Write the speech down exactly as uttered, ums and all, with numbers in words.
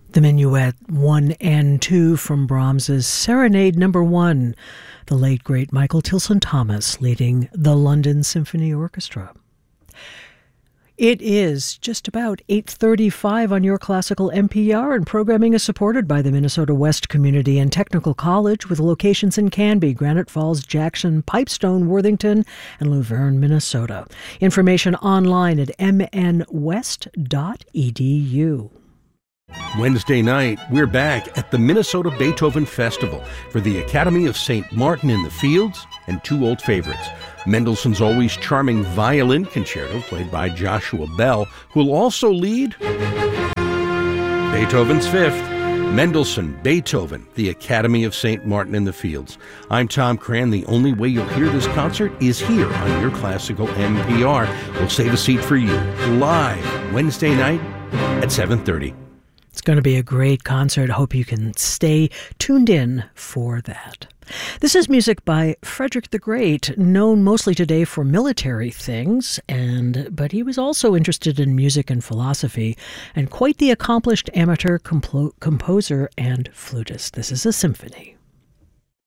The Minuet one and two from Brahms's Serenade Number one, the late great Michael Tilson Thomas leading the London Symphony Orchestra. It is just about eight thirty-five on your classical N P R, and programming is supported by the Minnesota West Community and Technical College with locations in Canby, Granite Falls, Jackson, Pipestone, Worthington, and Luverne, Minnesota. Information online at m n west dot e d u. Wednesday night, we're back at the Minnesota Beethoven Festival for the Academy of Saint Martin in the Fields and two old favorites. Mendelssohn's always charming violin concerto played by Joshua Bell, who will also lead Beethoven's Fifth. Mendelssohn, Beethoven, the Academy of Saint Martin in the Fields. I'm Tom Cran. The only way you'll hear this concert is here on your classical N P R. We'll save a seat for you live Wednesday night at seven thirty. It's going to be a great concert. Hope you can stay tuned in for that. This is music by Frederick the Great, known mostly today for military things, and but he was also interested in music and philosophy, and quite the accomplished amateur complo- composer and flutist. This is a symphony.